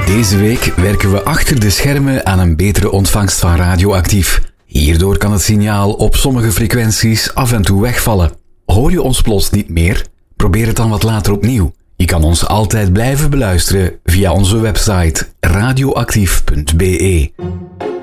Deze week werken we achter de schermen aan een betere ontvangst van Radioactief. Hierdoor kan het signaal op sommige frequenties af en toe wegvallen. Hoor je ons plots niet meer? Probeer het dan wat later opnieuw. Je kan ons altijd blijven beluisteren via onze website radioactief.be.